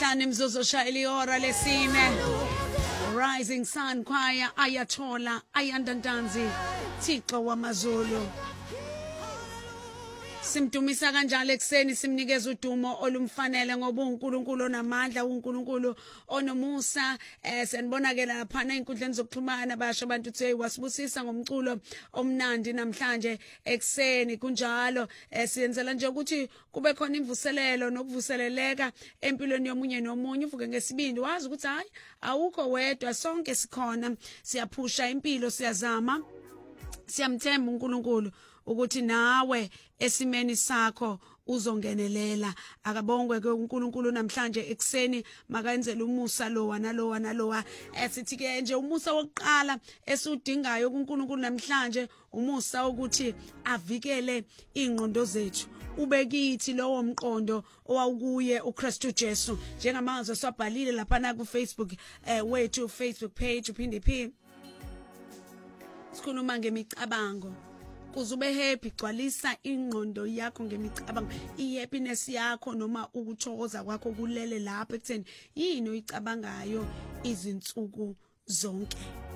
Yesihlanu imzuzu shayela ihora lesine. Rising Sun Choir Ayathola Ayandantanzi Thixo wamaZulu. Simdumisa kanjalo ekseni simnikeza udumo olumfanele ngoba uNkulunkulu onamandla uNkulunkulu onomusa senibona ke lapha einkundleni zokuxhumana basho abantu uthi wasibusisa ngomculo omnandi namhlanje ekseni kunjalo siyenzela nje ukuthi kube khona imvuselelo nokuvuseleleka empilweni yomunye nomunye uvuke ngesibindi wazi ukuthi hayi awukho wedwa sonke sikhona siyaphusha impilo siyazama siyamthemba uNkulunkulu ukuthi nawe esimeni sakho uzongenelela akabongwe ke uNkulunkulu namhlanje ekseni makayenzele umusa lowa nalowa sithi ke nje umusa wokuqala esudingayo kuNkulunkulu namhlanje umusa ukuthi avikele ingqondo zethu ube kithi lowo mqondo owawukuye uKristu Jesu njengamazwi swabhalile lapha na ku Facebook wethu Facebook page uphinde sikhuluma ngemicabango kuzube happy gcwalisa ingqondo yakho ngemicabango ihappiness yakho noma ukuthokoza kwakho kulele lapha ekutheni yini oyicabangayo izinsuku zonke.